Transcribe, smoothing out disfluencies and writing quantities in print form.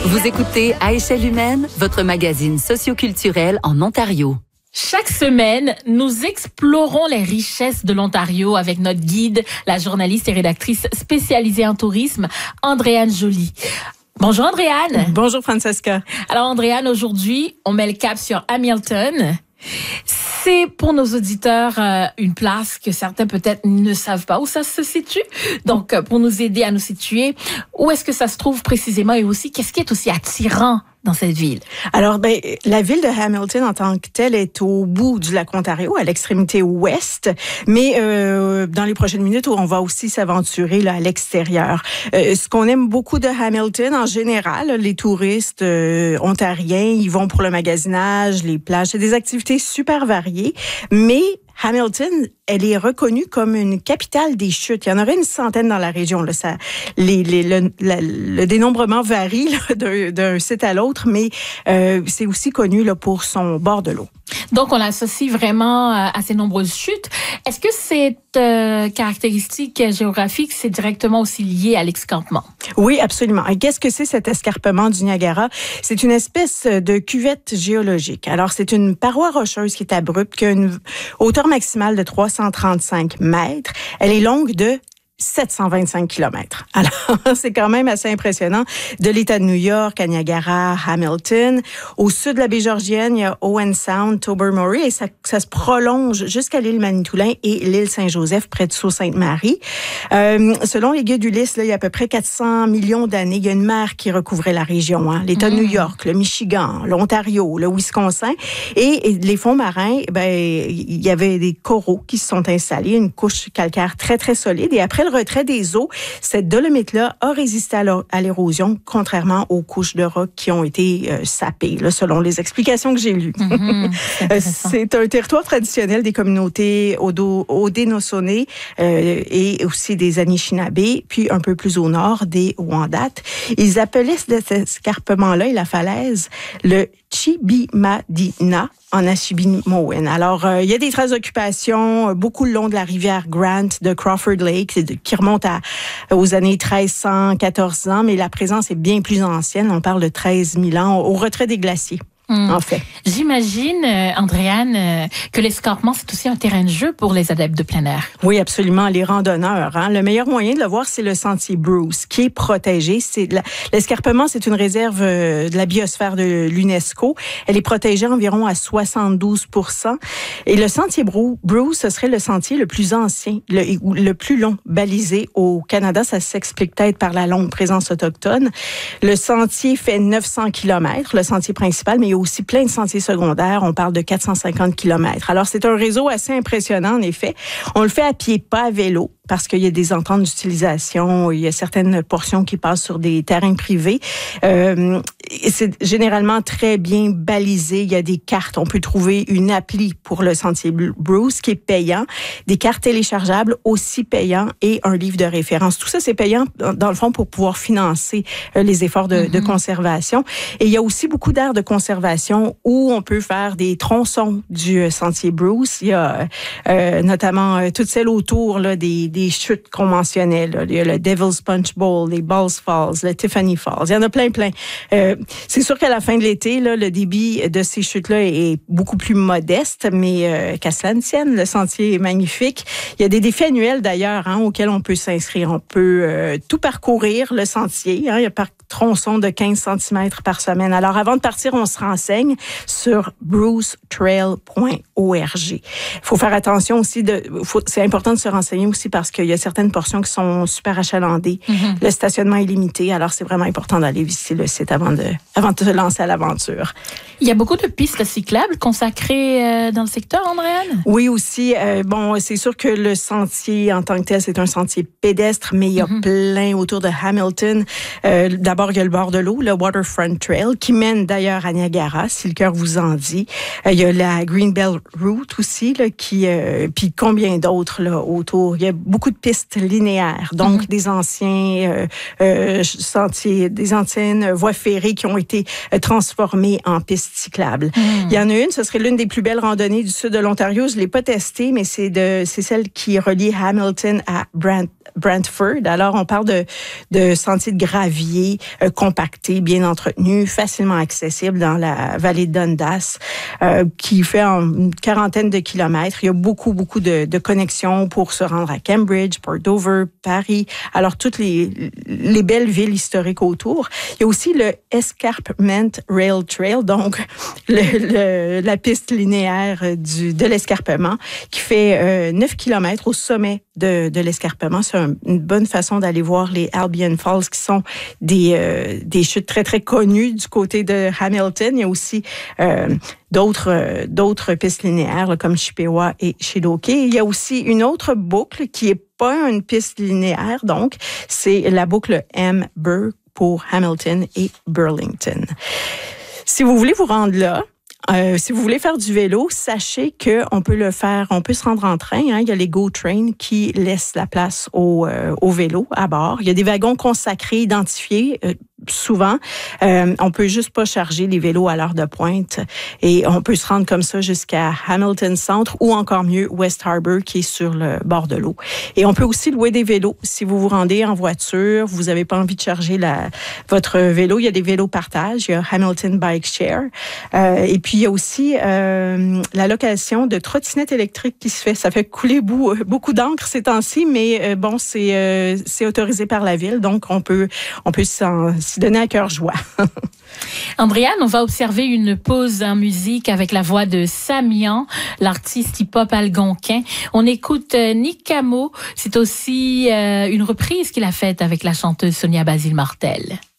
Vous écoutez À échelle humaine, votre magazine socioculturel en Ontario. Chaque semaine, nous explorons les richesses de l'Ontario avec notre guide, la journaliste et rédactrice spécialisée en tourisme, Andréane Joly. Bonjour Andréane. Bonjour Francesca. Alors Andréane, aujourd'hui, on met le cap sur Hamilton. C'est pour nos auditeurs une place que certains peut-être ne savent pas où ça se situe. Donc, pour nous aider à nous situer, où est-ce que ça se trouve précisément et aussi, qu'est-ce qui est aussi attirant dans cette ville? Alors, la ville de Hamilton en tant que telle est au bout du lac Ontario, à l'extrémité ouest, mais dans les prochaines minutes, on va aussi s'aventurer là, à l'extérieur. Ce qu'on aime beaucoup de Hamilton, en général, les touristes ontariens, ils vont pour le magasinage, les plages, c'est des activités super variées, mais Hamilton, elle est reconnue comme une capitale des chutes. Il y en aurait une centaine dans la région. Là, le dénombrement varie là, d'un site à l'autre, mais c'est aussi connu là, pour son bord de l'eau. Donc, on l'associe vraiment à ces nombreuses chutes. Est-ce que cette caractéristique géographique, c'est directement aussi lié à l'escarpement? Oui, absolument. Et qu'est-ce que c'est cet escarpement du Niagara? C'est une espèce de cuvette géologique. Alors, c'est une paroi rocheuse qui est abrupte, qui a une hauteur maximale de 335 mètres. Elle est longue de 725 kilomètres. Alors, c'est quand même assez impressionnant. De l'État de New York à Niagara, Hamilton. Au sud de la baie Georgienne, il y a Owen Sound, Tobermory, et ça se prolonge jusqu'à l'île Manitoulin et l'île Saint-Joseph, près de Sault-Sainte-Marie. Selon les guides d'Ulysse, là, il y a à peu près 400 millions d'années, il y a une mer qui recouvrait la région. Hein. L'État de New York, le Michigan, l'Ontario, le Wisconsin. Et les fonds marins, il y avait des coraux qui se sont installés, une couche calcaire très, très solide. Et après le retrait des eaux, cette dolomite-là a résisté à l'érosion, contrairement aux couches de roc qui ont été sapées, là, selon les explications que j'ai lues. C'est un territoire traditionnel des communautés Haudenosaunee et aussi des Anishinaabe, puis un peu plus au nord, des Wendat. Ils appelaient cet escarpement-là et la falaise le Chibimadina en Assiniboine. Alors, il y a des traces d'occupation beaucoup le long de la rivière Grant de Crawford Lake qui remonte aux années 1300, 1400, mais la présence est bien plus ancienne. On parle de 13 000 ans au retrait des glaciers. En fait. J'imagine, Andréane, que l'escarpement, c'est aussi un terrain de jeu pour les adeptes de plein air. Oui, absolument. Les randonneurs. Hein. Le meilleur moyen de le voir, c'est le sentier Bruce, qui est protégé. L'escarpement, c'est une réserve de la biosphère de l'UNESCO. Elle est protégée environ à 72%. Et le sentier Bruce, ce serait le sentier le plus ancien, le plus long balisé au Canada. Ça s'explique peut-être par la longue présence autochtone. Le sentier fait 900 km, le sentier principal, mais aussi plein de sentiers secondaires. On parle de 450 kilomètres. Alors, c'est un réseau assez impressionnant, en effet. On le fait à pied, pas à vélo, parce qu'il y a des ententes d'utilisation, il y a certaines portions qui passent sur des terrains privés. C'est généralement très bien balisé. Il y a des cartes. On peut trouver une appli pour le sentier Bruce qui est payant, des cartes téléchargeables aussi payants et un livre de référence. Tout ça, c'est payant, dans le fond, pour pouvoir financer les efforts de conservation. Et il y a aussi beaucoup d'aires de conservation où on peut faire des tronçons du sentier Bruce. Il y a notamment toutes celles autour là, des chutes qu'on mentionnait. Là. Il y a le Devil's Punch Bowl, les Balls Falls, le Tiffany Falls. Il y en a plein. C'est sûr qu'à la fin de l'été, là, le débit de ces chutes-là est beaucoup plus modeste, mais qu'à cela ne tienne, le sentier est magnifique. Il y a des défis annuels d'ailleurs auxquels on peut s'inscrire. On peut tout parcourir, le sentier. Il y a par tronçon de 15 cm par semaine. Alors, avant de partir, on se renseigne sur brucetrail.org. Il faut faire attention aussi, c'est important de se renseigner aussi parce qu'il y a certaines portions qui sont super achalandées. Le stationnement est limité, alors c'est vraiment important d'aller visiter le site avant de se lancer à l'aventure. Il y a beaucoup de pistes cyclables consacrées dans le secteur, Andréane? Oui, aussi. C'est sûr que le sentier en tant que tel, c'est un sentier pédestre, mais il y a plein autour de Hamilton. D'abord, il y a le bord de l'eau, le Waterfront Trail, qui mène d'ailleurs à Niagara, si le cœur vous en dit. Il y a la Greenbelt Route aussi, là, puis combien d'autres là autour. Il y a beaucoup de pistes linéaires, donc des anciens sentiers, des anciennes voies ferrées qui ont été transformées en pistes cyclables. Il y en a une, ce serait l'une des plus belles randonnées du sud de l'Ontario. Je l'ai pas testée, mais c'est celle qui relie Hamilton à Brantford. Alors, on parle de sentiers de gravier compactés, bien entretenus, facilement accessibles dans la vallée de Dundas, qui fait une quarantaine de kilomètres. Il y a beaucoup de connexions pour se rendre à Cambridge, Port Dover, Paris. Alors, toutes les belles villes historiques autour. Il y a aussi le Escarpment Rail Trail, donc la piste linéaire de l'escarpement, qui fait 9 kilomètres au sommet de l'escarpement. C'est une bonne façon d'aller voir les Albion Falls, qui sont des chutes très, très connues du côté de Hamilton. Il y a aussi d'autres pistes linéaires, là, comme Chippewa et Shidoke. Il y a aussi une autre boucle qui est pas une piste linéaire, donc c'est la boucle M-Burr pour Hamilton et Burlington. Si vous voulez vous rendre là, si vous voulez faire du vélo, sachez qu'on peut le faire, on peut se rendre en train. Hein. Il y a les Go Train qui laissent la place au vélo à bord. Il y a des wagons consacrés, identifiés. Souvent, on peut juste pas charger les vélos à l'heure de pointe et on peut se rendre comme ça jusqu'à Hamilton Centre ou encore mieux West Harbour qui est sur le bord de l'eau. Et on peut aussi louer des vélos si vous vous rendez en voiture, vous avez pas envie de charger votre vélo. Il y a des vélos partage, il y a Hamilton Bike Share et puis il y a aussi la location de trottinettes électriques qui se fait. Ça fait couler beaucoup d'encre ces temps-ci, mais bon, c'est autorisé par la ville, donc on peut s'y donner à cœur joie. Andréane, on va observer une pause en musique avec la voix de Samian, l'artiste hip-hop algonquin. On écoute Nick Camo. C'est aussi une reprise qu'il a faite avec la chanteuse Sonia Basile Martel.